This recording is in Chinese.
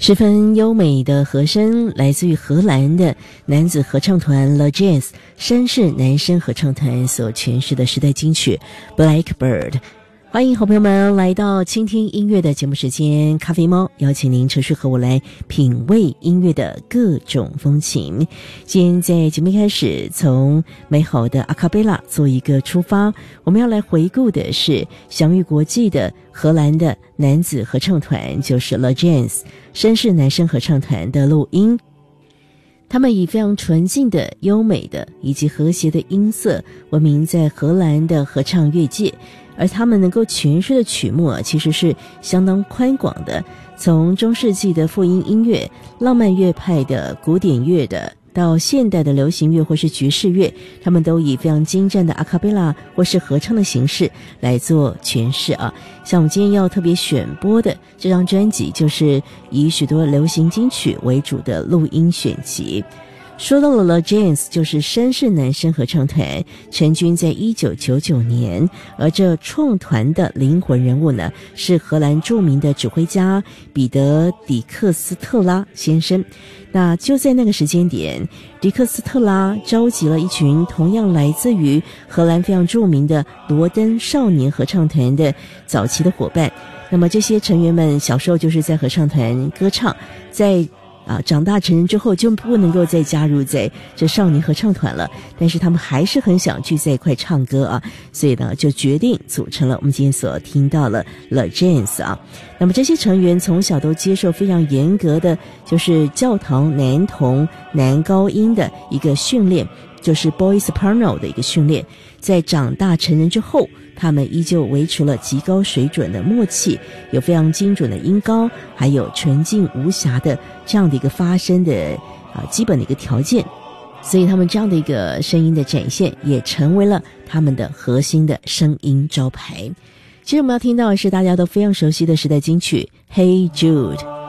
十分优美的和声来自于荷兰的男子合唱团 Le Jazz 绅士男声合唱团所诠释的时代金曲 Blackbird。 欢迎好朋友们来到倾听音乐的节目时间，咖啡猫邀请您持续和我来品味音乐的各种风情。今天在节目开始，从美好的阿卡贝拉做一个出发，我们要来回顾的是享誉国际的荷兰的男子合唱团，就是 Le Jazz 绅士男声合唱团的录音。他们以非常纯净的、优美的以及和谐的音色闻名在荷兰的合唱乐界，而他们能够诠释的曲目其实是相当宽广的，从中世纪的复音音乐、浪漫乐派的古典乐的，到现代的流行乐或是爵士乐，他们都以非常精湛的阿卡贝拉或是合唱的形式来做诠释啊。像我们今天要特别选播的这张专辑，就是以许多流行金曲为主的录音选集。说到了 Le Jazz 就是绅士男声合唱团，成军在1999年，而这创团的灵魂人物呢，是荷兰著名的指挥家彼得·迪克斯特拉先生。那就在那个时间点，迪克斯特拉召集了一群同样来自于荷兰非常著名的罗登少年合唱团的早期的伙伴。那么这些成员们小时候就是在合唱团歌唱，在长大成人之后就不能够再加入在这少年合唱团了，但是他们还是很想聚在一块唱歌啊，所以呢就决定组成了我们今天所听到了 Le Jazz 啊。那么这些成员从小都接受非常严格的就是教堂男童男高音的一个训练，就是 Boy Soprano 的一个训练。在长大成人之后，他们依旧维持了极高水准的默契，有非常精准的音高，还有纯净无瑕的这样的一个发声的基本的一个条件，所以他们这样的一个声音的展现也成为了他们的核心的声音招牌。其实我们要听到的是大家都非常熟悉的时代金曲 Hey Jude。